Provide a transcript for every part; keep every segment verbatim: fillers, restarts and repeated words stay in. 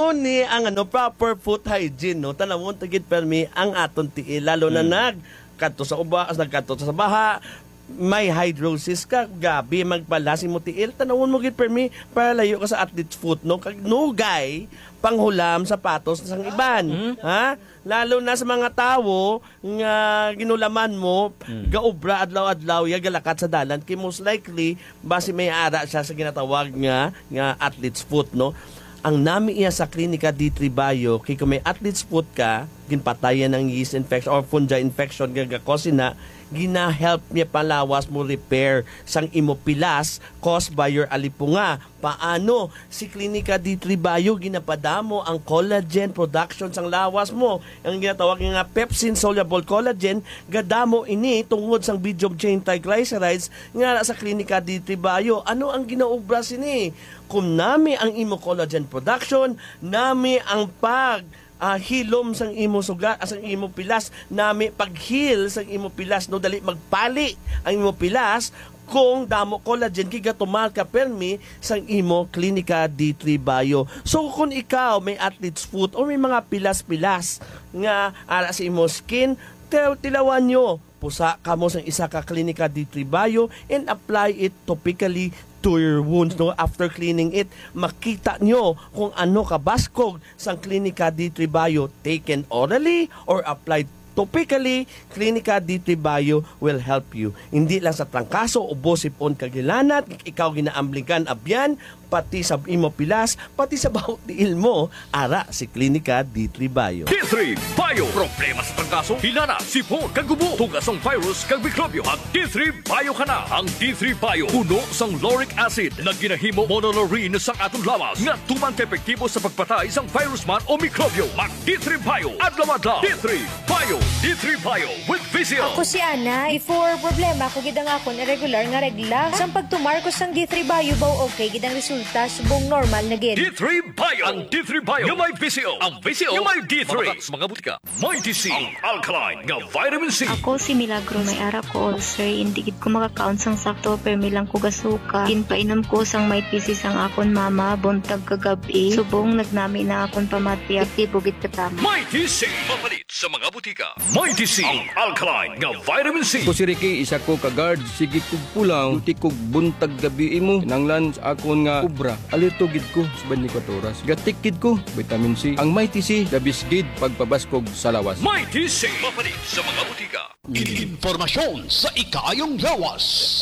Mao ni ang ano proper foot hygiene no tanawon tagid permi ang aton tiil lalo na Mm. nag kadto sa uba as nagkadto sa baha may hydrosis ka gabi magpalasi mo tiil tanawon mo gid permi para layo ka sa athlete's foot no kag nugay panghulam sapatos sang iban ha lalo na sa mga tawo nga ginulaman mo gaobra adlaw-adlaw ya galakat sa dalan kay most likely base may ara siya sa ginatawag nga nga athlete's foot no. Ang nami iya sa klinika D three Bio kay kung may athlete's foot ka ginpatayan ng yeast infection or fungi infection gagakosin na gina-help niya palawas mo repair sang imopilas caused by your alipunga. Paano? Si Klinika D three Bio ginapadamo ang collagen production sang lawas mo. Ang ginatawag nga pepsin soluble collagen gadamo ini tungod sang medium chain triglycerides nga sa Klinika D three Bio. Ano ang ginaobra sini? Kung nami ang imo collagen production, nami ang pag Uh, hilom sang imo sugat asang imo pilas nami paghil sang imo pilas no dali magpali ang imo pilas kung damo collagen kiga tumal ka permi sang imo Klinika D three Bio. So kung ikaw may athlete's foot o may mga pilas-pilas nga ara sa imo skin, tilawan nyo pusa kamo sang isa ka Klinika D three Bio and apply it topically to your wounds no after cleaning it makita nyo kung ano kabaskog sang Klinika D three Bio taken orally or applied topically. Klinika D three Bio will help you hindi lang sa trangkaso ubos ipon kagilanat ikaw ginaambligan abyan pati sa imo pilas pati sa bawat tiil mo ara si Klinika D three Bio. D three Bio. Problema sa trangkaso, hilana, sipon, kagubo, tugas ng virus, kag mikrobyo. Ang D three Bio ka na. Ang D three Bio puno sang lauric acid na ginahimo monolaurin sa atong lawas nga tumang epektibo sa pagpatay sang virus man o mikrobyo. Mag D three Bio. Adlaw-adlaw. D three Bio. D three Bio with Vizio. Ako si Ana, before problema ko gidang akon irregular nga regla. Sang pagtumarkos sang D three Bio baw okay gidang resulta subong normal na gid. D three Bio. Ang D three Bio yung may Vizio. Ang Vizio yung may D three. Mga mga butika. May T C. Ang alkaline nga vitamin C. Ako si Milagro, may ara ko ulcer, hindi gid ko maka-count sang sakto permi lang ko gasuka. Ginpainom ko sang may T C sang akon mama buntag kagabi. Subong nagnami na akon pamati aktibo gid katama. May T C. Mapalit sa mga butika. May T C. Ang alkaline nga vitamin C. Ko si Ricky, isa ko ka-guard, sige kog pulang, duty kog buntag gabi mo, nanglan sa akon nga ubra. Alito gid ko sa twenty-four oras. Gatik gid ko, vitamin C. Ang may T C, dabis gid pagpabaskog sa lawas. May T C. Mapalit sa mga butika. Informasyon sa ikayong lawas.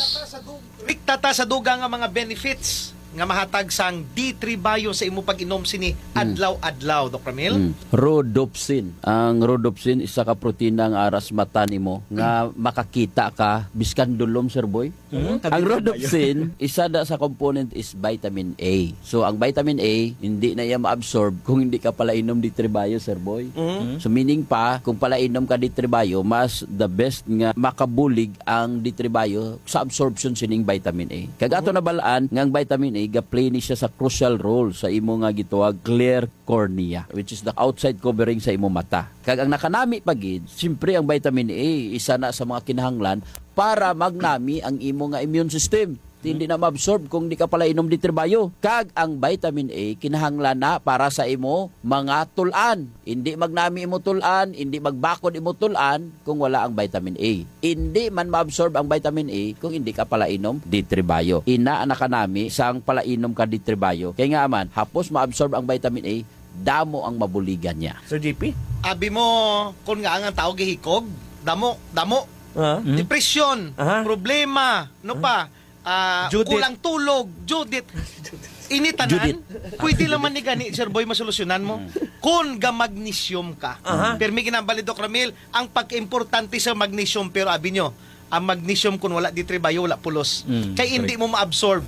Miktata sa duga nga mga benefits nga mahatag sang D three Bio sa imo pag-inom sini adlaw-adlaw, Doctor Mil. Mm. Rhodopsin. Ang rhodopsin isa ka protina nga aras mata nimo nga makakita ka biskan dulom, sir boy. Mm. Ang rhodopsin isa da sa component is vitamin A. So ang vitamin A hindi na iya ma-absorb kung hindi ka pala inom D three Bio, sir boy. Mm. So meaning pa kung pala inom ka D three Bio, mas the best nga makabulig ang D three Bio sa absorption sining vitamin A. Kag ato na balaan nga ang vitamin A ga-play ni siya sa crucial role sa imo nga gituwag clear cornea, which is the outside covering sa imo mata. Kag ang nakanami pagid, siyempre ang vitamin A isa na sa mga kinahanglan para magnami ang imo nga immune system. Hindi na ma-absorb kung di ka pala inom D three Bio. Kag ang vitamin A kinahanglan na para sa imo mga tulan. Hindi magnami imo tulan, hindi magbakod imo tulan kung wala ang vitamin A. Hindi man ma-absorb ang vitamin A kung hindi ka pala inom D three Bio. Ina anak kanami sang pala inom ka D three Bio. Kaya nga man, hapos ma-absorb ang vitamin A, damo ang mabuligan niya. Sir J P? Abi mo kun nga ang tao gihikog, damo, damo, Ha? depresyon, Aha. problema, no pa? Ah, Judith. kulang tulog, Judith. Initanan, Judith. pwede naman ni gani, Sir Boy, masolusyonan mo. Kung ga magnesium ka. Aha. Pero may ginambali, Doctor Ramil, ang pag-importante sa magnesium, pero abi nyo, ang magnesium kung wala D three Bio, wala pulos. Mm, Kaya hindi mo ma-absorb.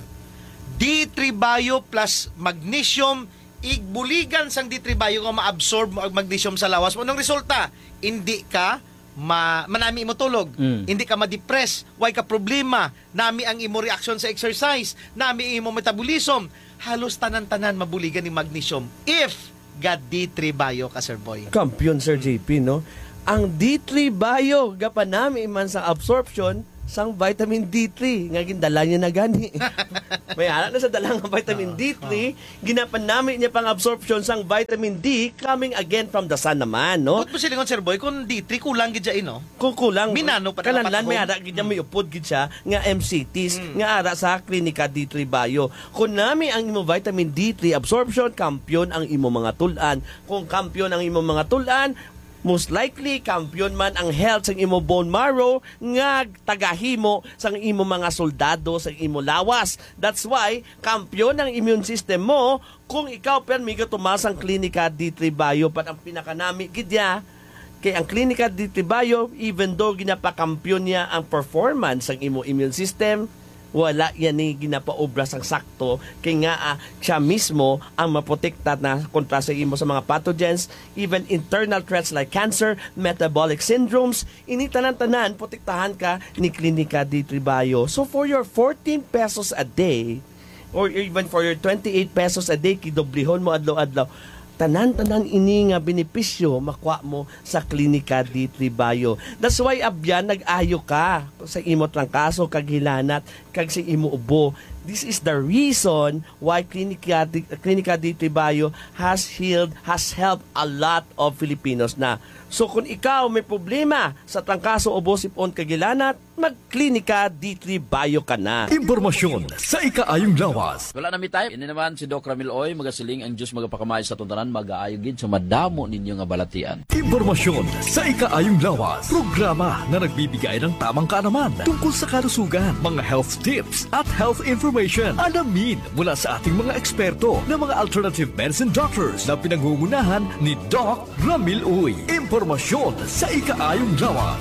D three Bio plus magnesium, igbuligan sang D three Bio nga ma-absorb mo ang magnesium sa lawas mo. Anong resulta? Hindi ka ma manami mo tulog, Mm. hindi ka ma-depress, why ka problema, nami ang imo reaction sa exercise, nami imo metabolism, halos tanan-tanan mabuligan ni magnesium if ga D three Bio ka, Sir Boy. Kampiyon, Sir J P, no? Ang D three Bio, gapanami man sa absorption, sang vitamin D three nga gindala niya na gani. May anak na sa dalang ng vitamin D three, ginapan namin niya pang absorption sang vitamin D coming again from the sun naman, no? Kung po silingon, Sir Boy, kung D three, kulang gid siya, no? Kung kulang, Minano pa na kananlan napatahong. may ara gid niya may upod gid siya nga M C Ts nga ara sa klinika D three Bio. Kung nami ang imo vitamin D three absorption, kampiyon ang imo mga tulan. Kung kampiyon ang imo mga tulan, most likely kampiyon man ang health sa imo bone marrow nga tagahimo sa imo mga soldado sa imo lawas. That's why kampiyon ang immune system mo kung ikaw permi ka tumasang klinika D three Bio pat ang pinakanami gidya kay ang klinika D three Bio, even though ginapakampiyon niya ang performance ng imo immune system, wala yan ni ginapaobra sang sakto kay nga ah, siya mismo ang maprotekta na kontra sa imo sa mga pathogens, even internal threats like cancer, metabolic syndromes, ini tanan-tanan protektahan ka ni klinika D three Bio. So for your fourteen pesos a day or even for your twenty-eight pesos a day, kidoblihon mo adlaw-adlaw, tanan-tanan ini nga benepisyo makuha mo sa klinika D three Bio. That's why abyan nag-ayo ka sa imo trangkaso kag hilanat kag sa imo ubo. This is the reason why klinika klinika D three Bio has healed, has helped a lot of Filipinos na. So kung ikaw may problema sa trangkaso, ubo, sipon, kagilanat, magklinika D three Bio ka na. Impormasyon sa ikaayong lawas. Wala na mi tayo. Ini naman si Doc Ramil Oy, magasiling ang Diyos magapakamay sa tuntanan, mag-aayogin sa madamo ninyo nga balatian. Impormasyon sa ikaayong lawas. Programa na nagbibigay ng tamang kaalaman tungkol sa kalusugan, mga health tips at health information. Alamin mula sa ating mga eksperto na mga alternative medicine doctors na pinangungunahan ni Doc Ramil Uy. Impormasyon sa ikaayong lawas.